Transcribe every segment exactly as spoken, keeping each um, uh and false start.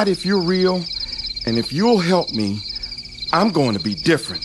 If you're real, and if you'll help me, I'm going to be different.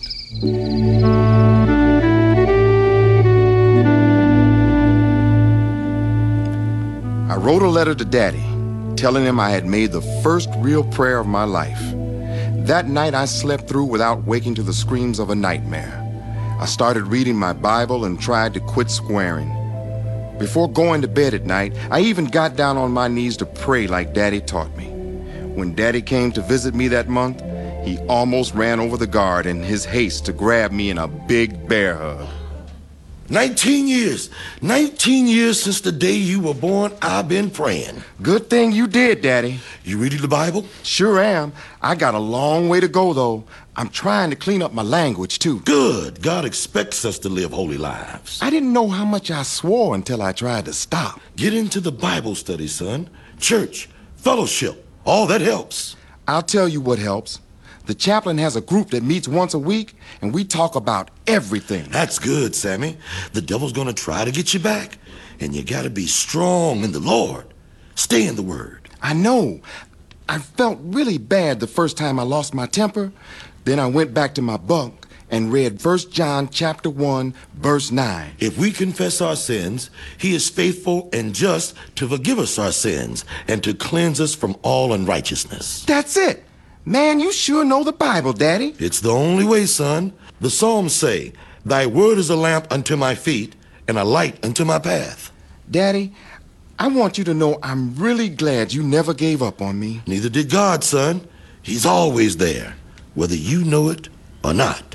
I wrote a letter to Daddy, telling him I had made the first real prayer of my life. That night I slept through without waking to the screams of a nightmare. I started reading my Bible and tried to quit swearing. Before going to bed at night, I even got down on my knees to pray like Daddy taught me. When Daddy came to visit me that month, he almost ran over the guard in his haste to grab me in a big bear hug. Nineteen years. Nineteen years since the day you were born, I've been praying. Good thing you did, Daddy. You reading the Bible? Sure am. I got a long way to go, though. I'm trying to clean up my language, too. Good. God expects us to live holy lives. I didn't know how much I swore until I tried to stop. Get into the Bible study, son. Church, fellowship, all that helps. I'll tell you what helps. The chaplain has a group that meets once a week, and we talk about everything. That's good, Sammy. The devil's gonna try to get you back, and you gotta be strong in the Lord. Stay in the Word. I know. I felt really bad the first time I lost my temper. Then I went back to my bunk and read First John chapter one, verse nine. If we confess our sins, he is faithful and just to forgive us our sins and to cleanse us from all unrighteousness. That's it. Man, you sure know the Bible, Daddy. It's the only way, son. The Psalms say, thy word is a lamp unto my feet and a light unto my path. Daddy, I want you to know I'm really glad you never gave up on me. Neither did God, son. He's always there, whether you know it or not.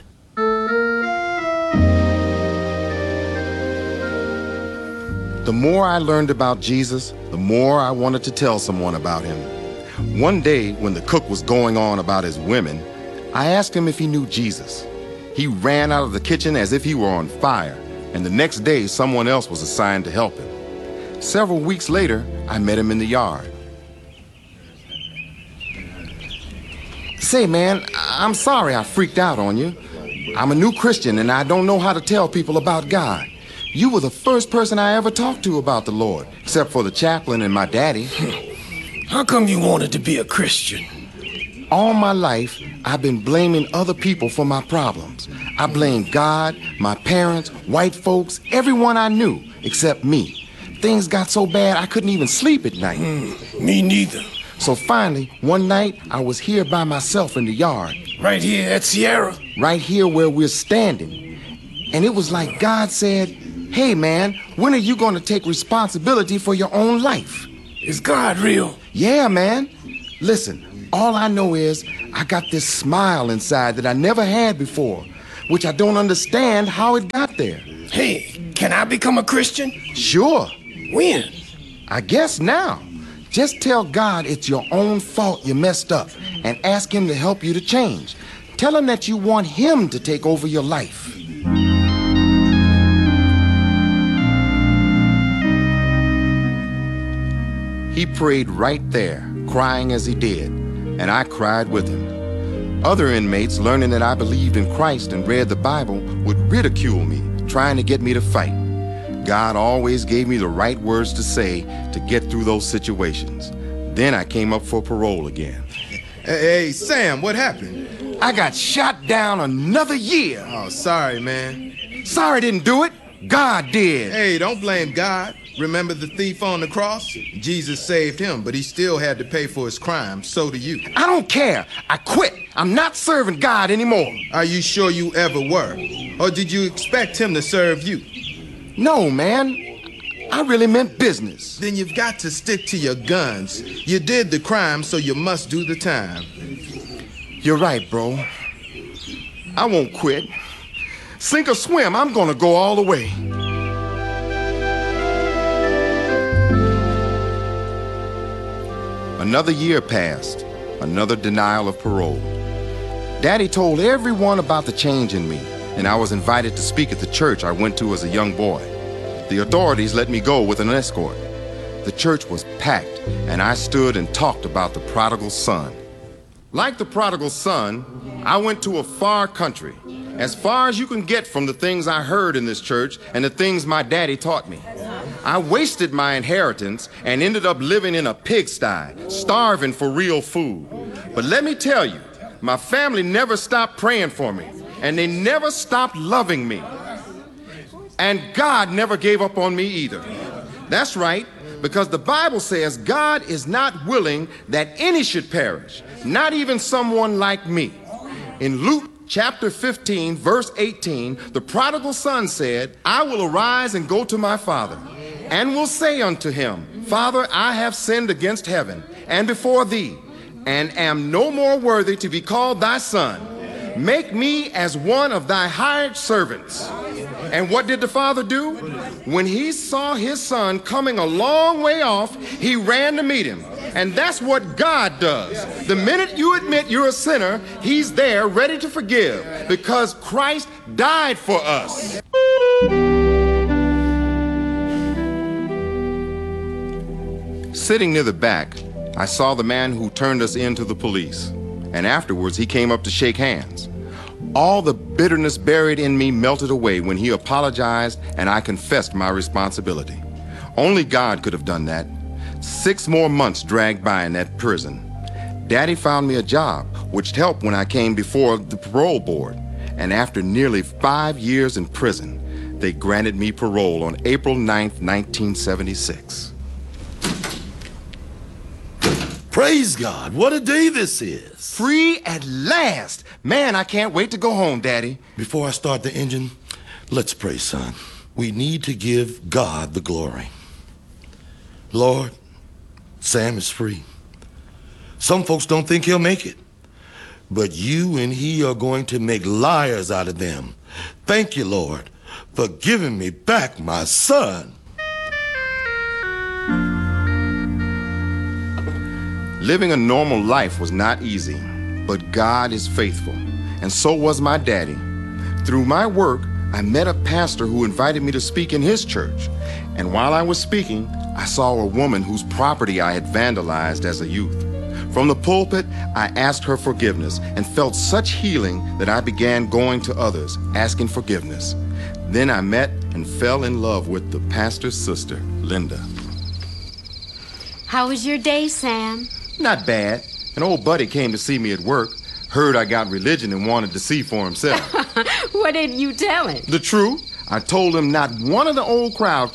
The more I learned about Jesus, the more I wanted to tell someone about him. One day, when the cook was going on about his women, I asked him if he knew Jesus. He ran out of the kitchen as if he were on fire, and the next day, someone else was assigned to help him. Several weeks later, I met him in the yard. Say, man, I'm sorry I freaked out on you. I'm a new Christian, and I don't know how to tell people about God. You were the first person I ever talked to about the Lord, except for the chaplain and my daddy. How come you wanted to be a Christian? All my life, I've been blaming other people for my problems. I blamed God, my parents, white folks, everyone I knew, except me. Things got so bad I couldn't even sleep at night. Mm, me neither. So finally, one night, I was here by myself in the yard. Right here at Sierra? Right here where we're standing. And it was like God said, hey man, when are you going to take responsibility for your own life? Is God real? Yeah, man. Listen, all I know is I got this smile inside that I never had before, which I don't understand how it got there. Hey, can I become a Christian? Sure. When? I guess now. Just tell God it's your own fault you messed up and ask him to help you to change. Tell him that you want him to take over your life. He prayed right there, crying as he did, and I cried with him. Other inmates, learning that I believed in Christ and read the Bible, would ridicule me, trying to get me to fight. God always gave me the right words to say to get through those situations. Then I came up for parole again. Hey, hey, Sam, what happened? I got shot down another year. Oh, sorry, man. Sorry didn't do it. God did. Hey, don't blame God. Remember the thief on the cross? Jesus saved him, but he still had to pay for his crime. So do you. I don't care. I quit. I'm not serving God anymore. Are you sure you ever were? Or did you expect him to serve you? No, man. I really meant business. Then you've got to stick to your guns. You did the crime, so you must do the time. You're right, bro. I won't quit. Sink or swim, I'm gonna go all the way. Another year passed, another denial of parole. Daddy told everyone about the change in me, and I was invited to speak at the church I went to as a young boy. The authorities let me go with an escort. The church was packed, and I stood and talked about the prodigal son. Like the prodigal son, I went to a far country, as far as you can get from the things I heard in this church and the things my daddy taught me. I wasted my inheritance and ended up living in a pigsty, starving for real food. But let me tell you, my family never stopped praying for me, and they never stopped loving me. And God never gave up on me either. That's right, because the Bible says God is not willing that any should perish, not even someone like me. In Luke chapter fifteen, verse eighteen, the prodigal son said, I will arise and go to my father, and will say unto him, Father, I have sinned against heaven and before thee, and am no more worthy to be called thy son. Make me as one of thy hired servants. And what did the father do? When he saw his son coming a long way off, he ran to meet him. And that's what God does. The minute you admit you're a sinner, he's there ready to forgive, because Christ died for us. Sitting near the back, I saw the man who turned us in to the police, and afterwards he came up to shake hands. All the bitterness buried in me melted away when he apologized and I confessed my responsibility. Only God could have done that. Six more months dragged by in that prison. Daddy found me a job, which helped when I came before the parole board. And after nearly five years in prison, they granted me parole on April ninth, nineteen seventy-six. Praise God. What a day this is. Free at last. Man, I can't wait to go home, Daddy. Before I start the engine, let's pray, son. We need to give God the glory. Lord, Sam is free. Some folks don't think he'll make it, but you and he are going to make liars out of them. Thank you, Lord, for giving me back my son. Living a normal life was not easy, but God is faithful, and so was my daddy. Through my work, I met a pastor who invited me to speak in his church, and while I was speaking, I saw a woman whose property I had vandalized as a youth. From the pulpit, I asked her forgiveness and felt such healing that I began going to others, asking forgiveness. Then I met and fell in love with the pastor's sister, Linda. How was your day, Sam? Not bad. An old buddy came to see me at work, heard I got religion and wanted to see for himself. What did you tell him? The truth. I told him not one of the old crowd